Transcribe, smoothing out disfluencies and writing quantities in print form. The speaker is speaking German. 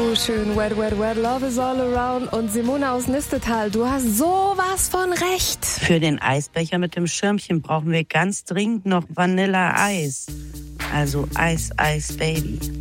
schön. Wet, wet, wet, love is all around. Und Simone aus Nistetal, du hast sowas von recht. Für den Eisbecher mit dem Schirmchen brauchen wir ganz dringend noch Vanilleeis. Also Eis, Eis, Baby.